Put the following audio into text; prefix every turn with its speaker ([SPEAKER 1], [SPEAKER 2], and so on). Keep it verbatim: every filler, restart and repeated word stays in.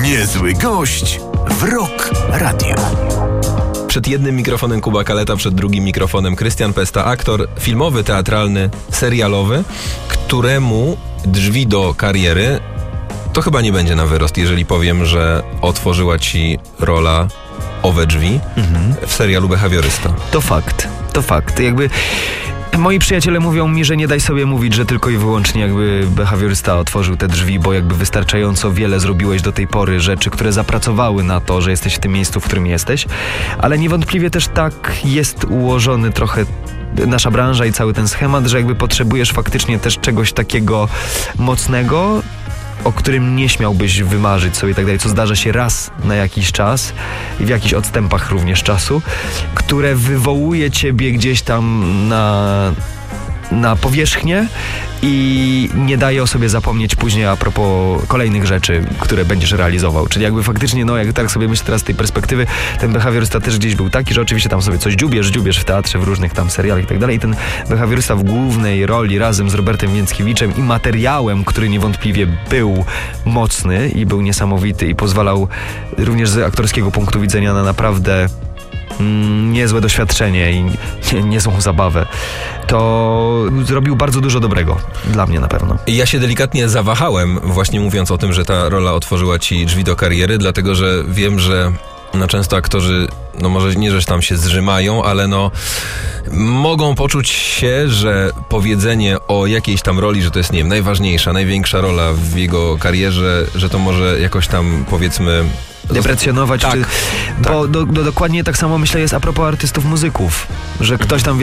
[SPEAKER 1] Niezły gość w Rock Radio.
[SPEAKER 2] Przed jednym mikrofonem Kuba Kaleta, przed drugim mikrofonem Krystian Pesta, aktor filmowy, teatralny, serialowy, któremu drzwi do kariery to chyba nie będzie na wyrost, jeżeli powiem, że otworzyła ci rola Owe drzwi mhm. w serialu Behawiorysta.
[SPEAKER 3] To fakt, to fakt. Jakby moi przyjaciele mówią mi, że nie daj sobie mówić, że tylko i wyłącznie jakby Behawiorysta otworzył te drzwi, bo jakby wystarczająco wiele zrobiłeś do tej pory rzeczy, które zapracowały na to, że jesteś w tym miejscu, w którym jesteś, ale niewątpliwie też tak jest ułożony trochę nasza branża i cały ten schemat, że jakby potrzebujesz faktycznie też czegoś takiego mocnego, o którym nie śmiałbyś wymarzyć sobie i tak dalej, co zdarza się raz na jakiś czas i w jakichś odstępach również czasu, które wywołuje ciebie gdzieś tam na, na powierzchnię i nie daje o sobie zapomnieć później a propos kolejnych rzeczy, które będziesz realizował. Czyli jakby faktycznie, no jak tak sobie myślę teraz z tej perspektywy, ten Behawiorysta też gdzieś był taki, że oczywiście tam sobie coś dziubiesz, dziubiesz w teatrze, w różnych tam serialach i tak dalej. I ten Behawiorysta w głównej roli razem z Robertem Więckiewiczem i materiałem, który niewątpliwie był mocny i był niesamowity i pozwalał również z aktorskiego punktu widzenia na naprawdę Mm, niezłe doświadczenie i nie, niezłą zabawę, to zrobił bardzo dużo dobrego. Dla mnie na pewno.
[SPEAKER 2] Ja się delikatnie zawahałem, właśnie mówiąc o tym, że ta rola otworzyła ci drzwi do kariery, dlatego że wiem, że no często aktorzy, no może nie, że tam się zrzymają, ale no mogą poczuć się, że powiedzenie o jakiejś tam roli, że to jest, nie wiem, najważniejsza, największa rola w jego karierze, że to może jakoś tam, powiedzmy,
[SPEAKER 3] deprecjonować,
[SPEAKER 2] tak,
[SPEAKER 3] czy,
[SPEAKER 2] tak.
[SPEAKER 3] bo do, do, dokładnie tak samo myślę jest a propos artystów, muzyków, że ktoś tam